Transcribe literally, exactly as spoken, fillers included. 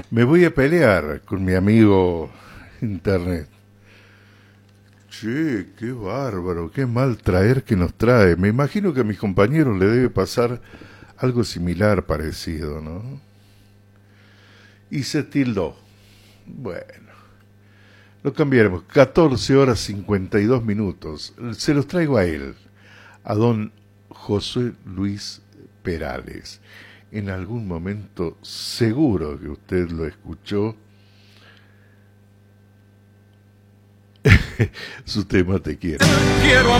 Me voy a pelear con mi amigo Internet. Che, qué bárbaro, qué mal traer que nos trae. Me imagino que a mis compañeros le debe pasar algo similar, parecido, ¿no? Y se tildó. Bueno, lo cambiaremos. catorce horas cincuenta y dos minutos. Se los traigo a él, a don José Luis Perales. En algún momento seguro que usted lo escuchó. Su tema Te quiero.